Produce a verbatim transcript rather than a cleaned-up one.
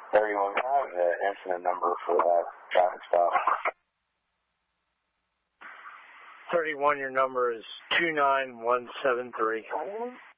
thirty-one, can I have the incident number for that traffic stop? thirty-one, your number is two nine one seven three.